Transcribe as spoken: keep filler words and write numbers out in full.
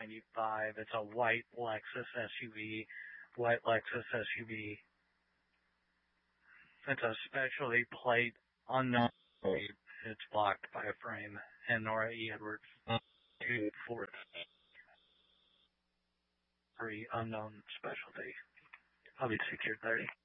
ninety-five. It's a white Lexus S U V. White Lexus S U V. It's a specialty plate, unknown plate. It's blocked by a frame. And Nora E. Edwards, two four three, unknown specialty. I'll be secured thirty.